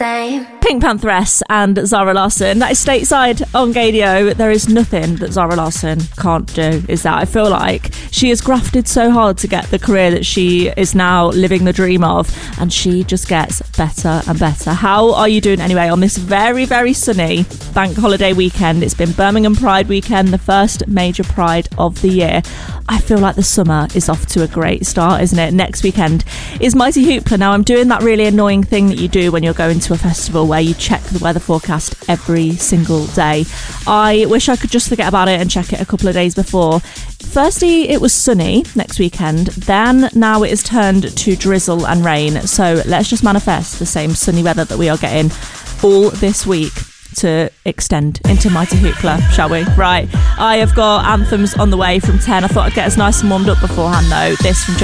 same. Pink Pantheress and Zara Larsson. That is Stateside on Gadio. There is nothing that Zara Larsson can't do, is that I feel like she has grafted so hard to get the career that she is now living the dream of, and she just gets better and better. How are you doing anyway on this very, very sunny bank holiday weekend? It's been Birmingham Pride weekend, the first major Pride of the year. I feel like the summer is off to a great start, isn't it? Next weekend is Mighty Hoopla. Now, I'm doing that really annoying thing that you do when you're going to a festival where you check the weather forecast every single day. I wish I could just forget about it and check it a couple of days before. Firstly, it was sunny next weekend. Then now it has turned to drizzle and rain. So let's just manifest the same sunny weather that we are getting all this week to extend into Mighty Hoopla, shall we? Right, I have got anthems on the way from 10. I thought I'd get us nice and warmed up beforehand though. This from